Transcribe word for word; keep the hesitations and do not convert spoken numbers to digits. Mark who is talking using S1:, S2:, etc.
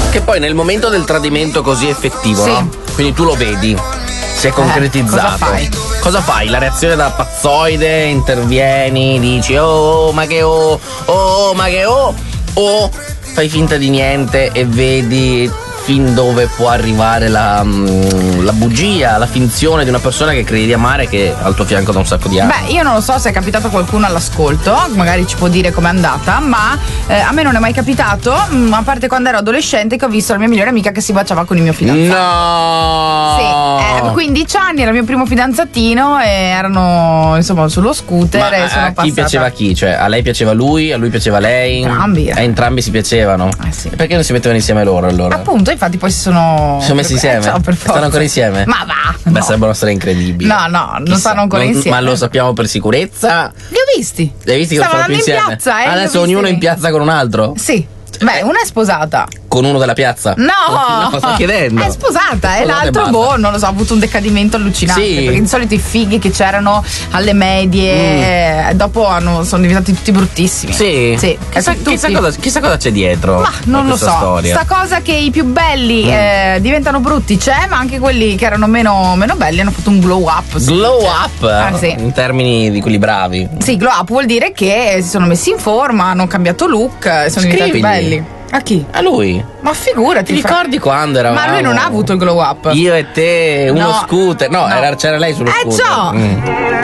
S1: Che poi nel momento del tradimento così effettivo,
S2: Sì.
S1: no? Quindi tu lo vedi, si è concretizzato.
S2: cosa fai?
S1: Cosa fai? La reazione da pazzoide, intervieni, dici oh ma che oh, oh, oh ma che oh, o fai finta di niente e vedi fin dove può arrivare la, mm, la bugia, la finzione di una persona che credi di amare, che è al tuo fianco da un sacco di anni.
S2: Beh, io non lo so se è capitato a qualcuno all'ascolto, magari ci può dire com'è andata, ma eh, a me non è mai capitato, mh, a parte quando ero adolescente, che ho visto la mia migliore amica che si baciava con il mio fidanzato.
S1: No!
S2: Sì, eh, avevo quindici anni, era il mio primo fidanzatino e erano insomma sullo scooter
S1: Ma
S2: e
S1: a,
S2: sono
S1: a chi
S2: passata.
S1: piaceva a chi? Cioè, a lei piaceva lui, a lui piaceva lei?
S2: Entrambi.
S1: A entrambi si piacevano?
S2: Eh sì.
S1: E perché non si mettevano insieme loro allora?
S2: Appunto, infatti poi si sono
S1: Si sono messi insieme?
S2: Eh, ciao, per forza.
S1: Stanno ancora insieme?
S2: Ma va!
S1: Beh,
S2: no.
S1: sarebbe una storia incredibile.
S2: No, no, non
S1: Chissà.
S2: stanno ancora
S1: Non-
S2: insieme.
S1: Ma lo sappiamo per sicurezza?
S2: Li ho visti.
S1: Li hai visti che
S2: Stavano
S1: stanno più
S2: andando in
S1: insieme?
S2: piazza, eh, li ho
S1: Adesso
S2: visti
S1: ognuno
S2: lì.
S1: in piazza con un altro?
S2: Sì. Beh, una è sposata.
S1: Con uno della piazza?
S2: No!
S1: No, sto chiedendo.
S2: È sposata, e
S1: Sposata e
S2: l'altro,
S1: basta.
S2: boh, non lo so, ha avuto un decadimento allucinante.
S1: Sì.
S2: Perché di solito i fighi che c'erano alle medie, eh, dopo hanno, sono diventati tutti bruttissimi.
S1: Sì.
S2: Sì.
S1: Chissà,
S2: tutti.
S1: chissà cosa, chissà cosa c'è dietro.
S2: Ma non
S1: a
S2: lo
S1: questa
S2: so.
S1: storia.
S2: Sta cosa che i più belli eh, diventano brutti c'è, ma anche quelli che erano meno, meno belli hanno fatto un glow up. sì.
S1: Glow up?
S2: Ah, sì.
S1: In termini di quelli bravi.
S2: Sì, glow up vuol dire che si sono messi in forma, hanno cambiato look, e sono diventati
S1: Scrivigli.
S2: belli. A chi?
S1: A lui.
S2: Ma figurati.
S1: Ti
S2: Fra-
S1: ricordi quando eravamo?
S2: Ma lui non ha avuto il glow up.
S1: Io e te, uno
S2: No.
S1: scooter. No,
S2: No.
S1: era- c'era lei sullo
S2: Eh,
S1: scooter.
S2: ciò.
S1: Mm.